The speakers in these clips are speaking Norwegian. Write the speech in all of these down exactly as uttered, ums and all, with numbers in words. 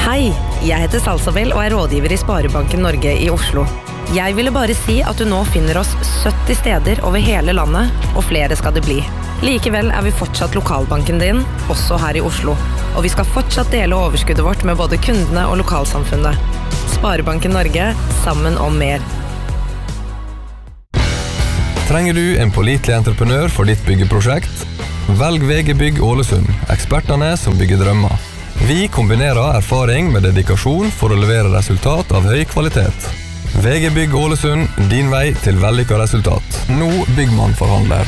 Hei, jeg heter Salsabel og er rådgiver i Sparebanken Norge i Oslo. Jeg ville bare si at du nå finner oss sytti steder over hele landet, og flere skal det bli. Likevel er vi fortsatt lokalbanken din, også her i Oslo. Og vi skal fortsatt dele overskuddet vårt med både kundene og lokalsamfunnet. Sparebanken Norge, sammen om mer. Trenger du en pålitelig entreprenør for ditt byggeprosjekt? Velg V G Bygg Ålesund, ekspertene som bygger drømmer. Vi kombinerer erfaring med dedikasjon for å levere resultat av høy kvalitet. V G Bygg Ålesund, din vei til vellykket resultat. Nå Byggmann-forhandler.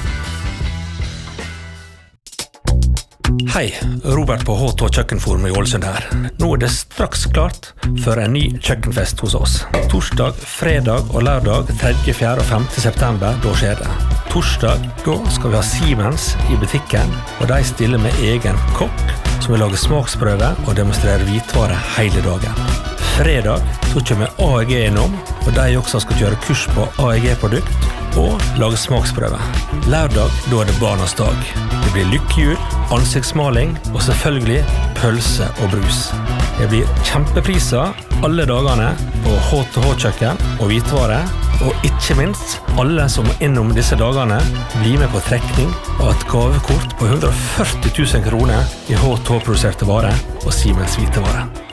Hei, Robert på H to Kjøkkenforum i Ålesund her. Nå er det straks klart for en ny kjøkkenfest hos oss. Torsdag, fredag og lørdag tredje, fjerde og femte september, da skjer det. Torsdag, da skal vi ha Siemens i butikken, og de stiller med egen kokk, som vil lage smaksprøve og demonstrere hvitvare hele dagen. Fredag, så kommer A E G innom, og de også skal kjøre kurs på A E G-produkt og lage smaksprøve. Lørdag, da er det barnas dag. Det blir lykkehjul, ansiktsmaling og selvfølgelig pølse og brus. Det blir kjempepriser alle dagene på H to H-kjøkken og hvitvare, og ikke minst alle som innom disse dagene blir med på trekning av et gavekort på hundre og førti tusen kroner i H to H-produserte varer og Siemens hvitevare.